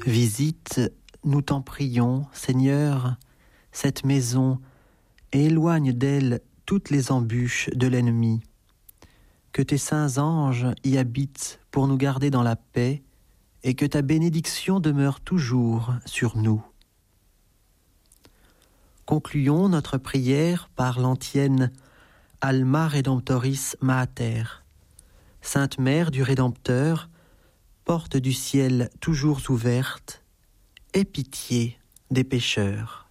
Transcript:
Visite, nous t'en prions, Seigneur, cette maison, et éloigne d'elle toutes les embûches de l'ennemi. Que tes saints anges y habitent pour nous garder dans la paix, et que ta bénédiction demeure toujours sur nous. Concluons notre prière par l'antienne Alma Redemptoris Mater. Sainte Mère du Rédempteur, porte du ciel toujours ouverte, aie pitié des pécheurs.